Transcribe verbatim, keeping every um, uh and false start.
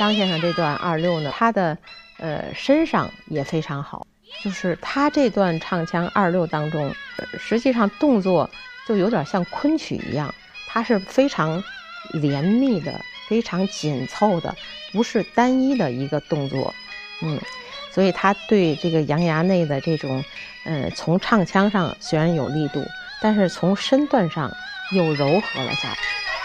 张先生这段二六呢，他的呃身上也非常好，就是他这段唱腔二六当中，呃实际上动作就有点像昆曲一样，它是非常连密的，非常紧凑的，不是单一的一个动作。嗯，所以他对这个杨衙内的这种，呃，从唱腔上虽然有力度，但是从身段上又柔和了下来。